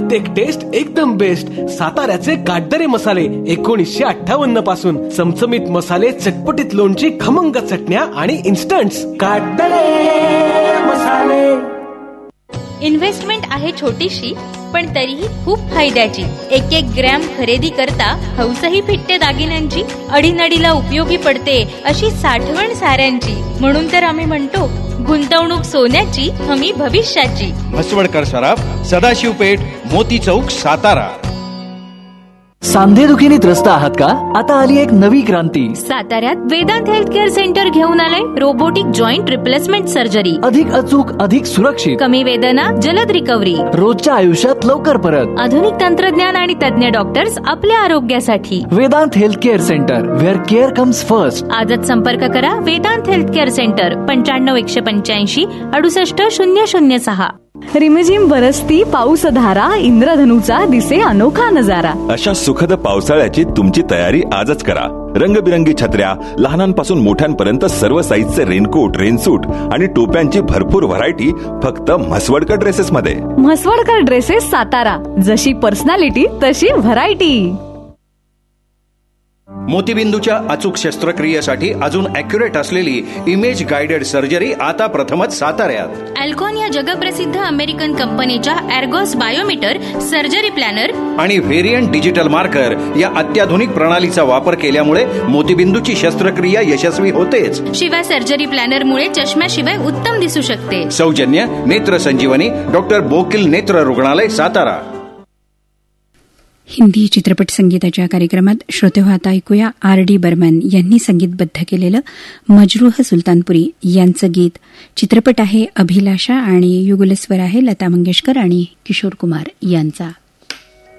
प्रत्येक टेस्ट एकदम बेस्ट. साताऱ्याचे काटदरे मसाले 1958 पासून. चमचमीत मसाले, चटपटीत लोणची, खमंग चटण्या आणि इन्स्टंट्स. काटदरे मसाले. इन्व्हेस्टमेंट आहे छोटीशी पण तरीही खूप फायद्याची. 1-1 ग्रॅम खरेदी करता हौसही फिटते दागिन्यांची. अडीनडीला उपयोगी पडते अशी साठवण साऱ्यांची. म्हणून तर आम्ही म्हणतो गुंतवणूक सोन्याची, हमी भविष्याची. म्हसवडकर सराफ, सदाशिव पेठ, मोती चौक, सातारा. सांधेदुखीने त्रस्त आहात का? आता आली एक नवी क्रांती. साताऱ्यात वेदांत हेल्थ केअर सेंटर घेऊन आलंय रोबोटिक जॉईंट रिप्लेसमेंट सर्जरी. अधिक अचूक, अधिक सुरक्षित, कमी वेदना, जलद रिकव्हरी, रोजच्या आयुष्यात लवकर परत. आधुनिक तंत्रज्ञान आणि तज्ञ डॉक्टर्स आपल्या आरोग्यासाठी. Vedanta health care centre, wear care comes first. आजच संपर्क करा वेदांत हेल्थ केअर सेंटर 95 185 68 006. रिमझिम बरसती पाऊसधारा, इंद्रधनुचा दिसे अनोखा नजारा. अशा सुखद पावसाळ्याची तुमची तयारी आजच करा. रंगबिरंगी छत्र्या, लहानांपासून मोठ्यांपर्यंत सर्व साईजचे रेनकोट, रेनसूट आणि टोप्यांची भरपूर व्हरायटी फक्त म्हसवडकर ड्रेसेस मध्ये. म्हसवडकर ड्रेसेस, सातारा. जशी पर्सनॅलिटी तशी व्हरायटी. मोतीबिंदूच्या अचूक शस्त्रक्रियेसाठी अजून अॅक्युरेट असलेली इमेज गायडेड सर्जरी आता प्रथमच साताऱ्यात. अल्कॉन या जगप्रसिद्ध अमेरिकन कंपनीच्या एर्गोस बायोमीटर, सर्जरी प्लॅनर आणि व्हेरियंट डिजिटल मार्कर या अत्याधुनिक प्रणालीचा वापर केल्यामुळे मोतीबिंदूची शस्त्रक्रिया यशस्वी होतेच. शिवाय सर्जरी प्लॅनरमुळे चष्म्याशिवाय उत्तम दिसू शकते. सौजन्य नेत्र संजीवनी, डॉक्टर बोकिल नेत्र रुग्णालय, सातारा. हिंदी चित्रपट संगीताच्या कार्यक्रमात श्रोतेहो आता ऐकूया R.D. बर्मन यांनी संगीतबद्ध केलेलं मजरूह सुलतानपुरी यांचं गीत. चित्रपट आहे अभिलाषा आणि युगलस्वर आहे लता मंगेशकर आणि किशोर कुमार यांचा.